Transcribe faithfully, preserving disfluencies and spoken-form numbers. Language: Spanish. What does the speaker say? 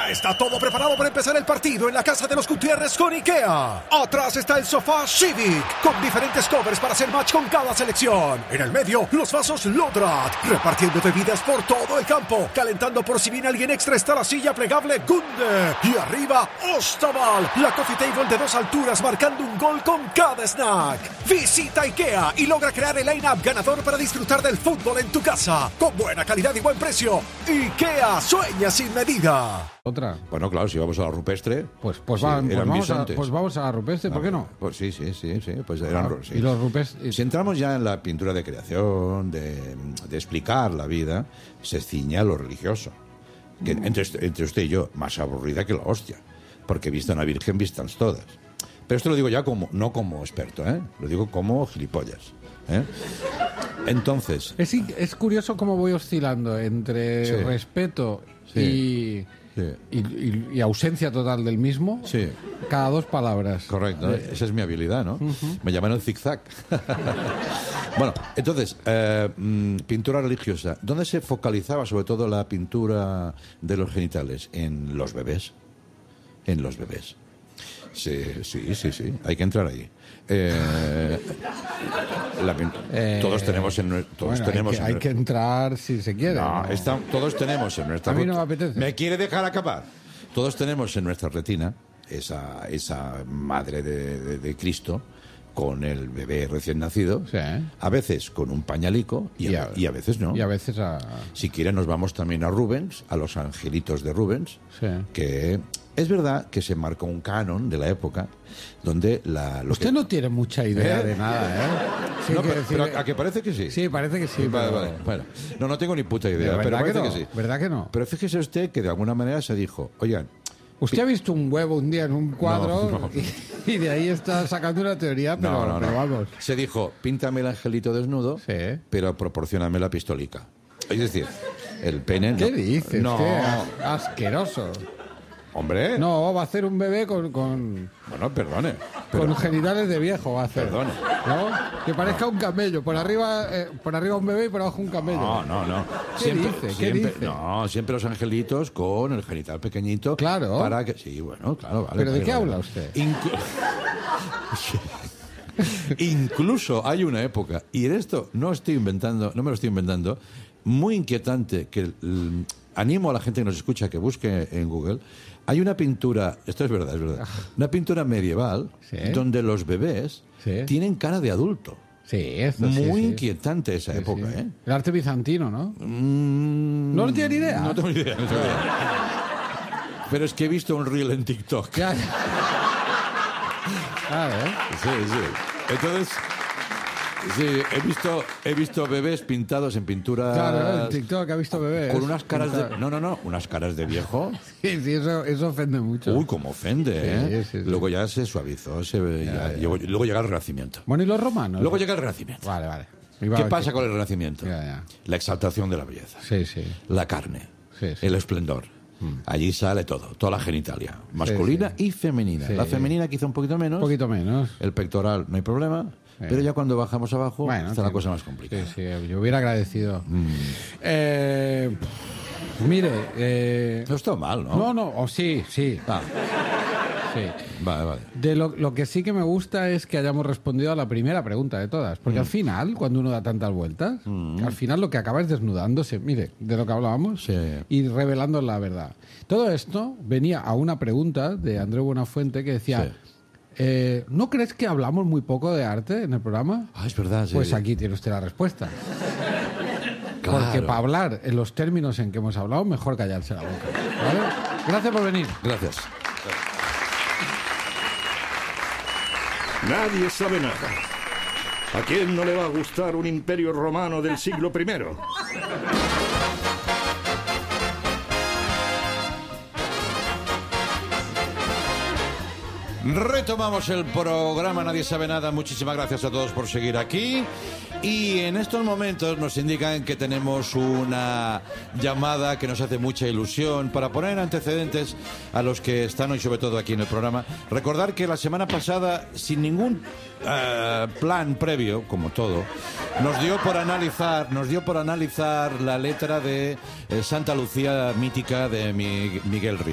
Ya está todo preparado para empezar el partido en la casa de los Gutiérrez con IKEA. Atrás está el sofá Civic, con diferentes covers para hacer match con cada selección. En el medio, los vasos Lodrat, repartiendo bebidas por todo el campo. Calentando por si viene alguien extra está la silla plegable Gunde. Y arriba, Ostaval, la coffee table de dos alturas marcando un gol con cada snack. Visita IKEA y logra crear el line-up ganador para disfrutar del fútbol en tu casa. Con buena calidad y buen precio. IKEA, sueña sin medida. Otra. Bueno, claro, si vamos a la rupestre. Pues, pues, sí, va, pues, eran vamos, a, bisontes. pues vamos a la rupestre, ¿por qué no? Pues sí, sí, sí, sí. Pues eran, Ah, sí. Y los rupestres. Si entramos ya en la pintura de creación, de, de explicar la vida, se ciña a lo religioso. Que entre, entre usted y yo, más aburrida que la hostia. Porque vista una virgen, vistas todas. Pero esto lo digo ya como, no como experto, ¿eh? Lo digo como gilipollas, ¿eh? Entonces... Es, es curioso cómo voy oscilando entre Sí. respeto Sí. y, Sí. y, y- y ausencia total del mismo. Sí. Cada dos palabras. Correcto, esa es mi habilidad, ¿no? Me llaman el zigzag. Bueno, entonces, eh, mm, pintura religiosa. ¿Dónde se focalizaba sobre todo la pintura de los genitales? En los bebés. En los bebés. Sí, sí, sí, sí. Hay que entrar ahí. Eh, la pin- Eh, todos tenemos en nue- todos Bueno, tenemos hay, que, en hay nue- que entrar si se quiere. No, ¿no? está- todos tenemos en nuestra A mí no rut- me apetece. ¿Me quiere dejar acabar? Todos tenemos en nuestra retina esa, esa madre de, de- de Cristo con el bebé recién nacido, Sí. a veces con un pañalico y, Y a, a- y a veces no. Y a veces a... Si quieren nos vamos también a Rubens, a los angelitos de Rubens, Sí. que es verdad que se marcó un canon de la época donde la... lo Usted que- no tiene mucha idea ¿Eh? de nada, ¿eh? Sí, No, que pero, decir- pero a que parece que sí. Sí, parece que sí. Vale, pero- vale. Bueno, no, no tengo ni puta Pero idea, pero ¿verdad, que parece no? que sí. ¿Verdad que no? Pero fíjese usted que de alguna manera se dijo, oigan, Usted ha visto un huevo un día en un cuadro No, no. Y, y de ahí está sacando una teoría, pero, no, no, pero no. vamos. Se dijo, píntame el angelito desnudo, Sí. pero proporcioname la pistolica. Es decir, el pene... ¿Qué no. dices? No, Qué as- asqueroso. hombre. No, va a hacer un bebé con, con, Bueno, perdone. pero- con genitales de viejo, va a hacer. Perdone. ¿No? Que parezca un camello. Por arriba, eh, por arriba un bebé y por abajo un camello. No, no, no. ¿Qué dice? ¿Qué siempre- dice? No, siempre los angelitos con el genital pequeñito. Claro. Para que, sí, bueno, claro, vale. ¿Pero de vale, qué vale. habla usted? Inclu- Incluso hay una época, y en esto no estoy inventando, no me lo estoy inventando, muy inquietante, que mm, animo a la gente que nos escucha que busque en Google. Hay una pintura, esto es verdad, es verdad, una pintura medieval Sí. donde los bebés Sí. tienen cara de adulto. Sí, esto sí, Muy sí. inquietante esa Sí, época, sí. ¿eh? El arte bizantino, ¿no? Mm, ¿No tiene ni idea? No tengo ni idea, no tengo ni idea. Pero es que he visto un reel en TikTok. Ya, ya. Claro, ¿eh? Sí, sí. Entonces, sí, he visto, he visto bebés pintados en pinturas... Claro, en TikTok ha visto bebés. Con unas caras de... pintados. No, no, no, unas caras de viejo. Sí, sí, eso, eso ofende mucho. Uy, cómo ofende, ¿eh? sí, sí. Luego ya se suavizó, se, ya- Luego, luego llega el Renacimiento. Bueno, ¿y los romanos? Luego llega el Renacimiento. Vale, vale. Iba ¿Qué a- pasa con el Renacimiento? Ya, ya. La exaltación de la belleza. Sí, sí. La carne, Sí, sí. el esplendor. Allí sale todo, toda la genitalia, masculina sí. y femenina. Sí. La femenina quizá un poquito menos, Un poquito menos. el pectoral no hay problema, pero ya cuando bajamos abajo Bueno, está la sí. cosa más complicada. Sí, sí, yo hubiera agradecido. Eh, mire, eh, No está mal, ¿no? no, no, o sí, sí, Ah, sí. vale, vale. De lo, lo que sí que me gusta es que hayamos respondido a la primera pregunta de todas. Porque al final, cuando uno da tantas vueltas, al final lo que acaba es desnudándose, mire, de lo que hablábamos, Sí. y revelando la verdad. Todo esto venía a una pregunta de Andreu Buenafuente que decía, Sí. eh, ¿no crees que hablamos muy poco de arte en el programa? Ah, es verdad, sí. Pues aquí tiene usted la respuesta. Claro. Porque para hablar en los términos en que hemos hablado, mejor callarse la boca. ¿Vale? Gracias por venir. Gracias. Nadie sabe nada. ¿A quién no le va a gustar un imperio romano del siglo primero? Retomamos el programa Nadie sabe nada. Muchísimas gracias a todos por seguir aquí. Y en estos momentos nos indican que tenemos una llamada que nos hace mucha ilusión para poner antecedentes a los que están hoy, sobre todo aquí en el programa. Recordar que la semana pasada, sin ningún eh, plan previo, como todo, nos dio por analizar, nos dio por analizar la letra de eh, Santa Lucía mítica de Mi- Miguel Ríos.